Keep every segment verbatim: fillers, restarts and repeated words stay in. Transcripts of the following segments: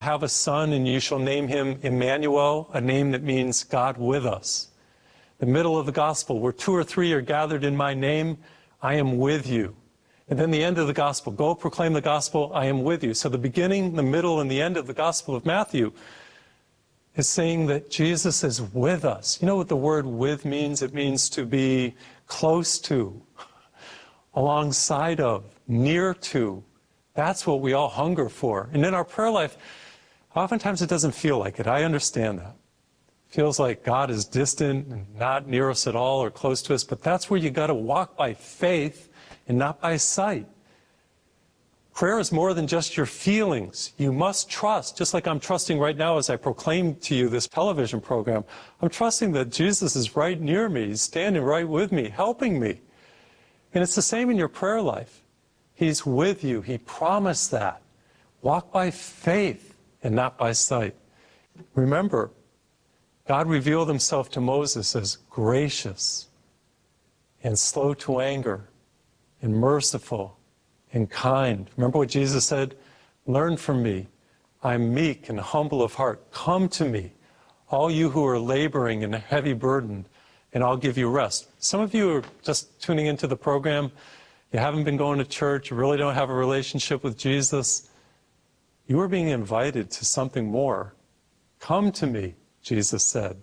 have a son, and you shall name him Emmanuel, a name that means God with us. The middle of the gospel, where two or three are gathered in my name, I am with you. And then the end of the gospel, go proclaim the gospel, I am with you. So the beginning, the middle, and the end of the gospel of Matthew is saying that Jesus is with us. You know what the word with means? It means to be close to, alongside of, near to. That's what we all hunger for. And in our prayer life, oftentimes it doesn't feel like it. I understand that. It feels like God is distant and not near us at all or close to us, but that's where you got to walk by faith and not by sight. Prayer is more than just your feelings. You must trust, just like I'm trusting right now as I proclaim to you this television program. I'm trusting that Jesus is right near me. He's standing right with me, helping me. And it's the same in your prayer life. He's with you. He promised that. Walk by faith and not by sight. Remember, God revealed himself to Moses as gracious and slow to anger and merciful and kind. Remember what Jesus said? Learn from me. I'm meek and humble of heart. Come to me, all you who are laboring and heavy burdened, and I'll give you rest. Some of you are just tuning into the program. You haven't been going to church. You really don't have a relationship with Jesus. You are being invited to something more. Come to me, Jesus said.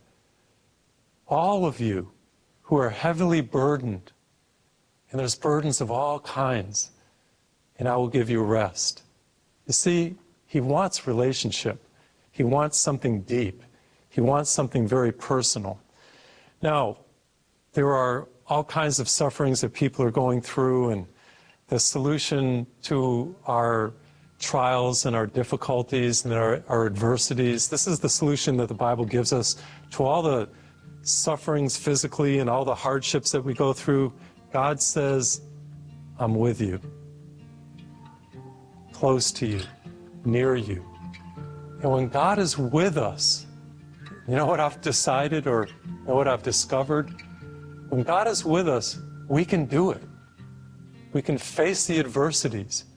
All of you who are heavily burdened, and there's burdens of all kinds, and I will give you rest. You see, he wants relationship. He wants something deep. He wants something very personal. Now, there are all kinds of sufferings that people are going through, and the solution to our trials and our difficulties and our, our adversities, this is the solution that the Bible gives us to all the sufferings physically and all the hardships that we go through. God says, I'm with you, close to you, near you. And when God is with us, you know what I've decided, or you know what I've discovered? When God is with us, we can do it. We can face the adversities.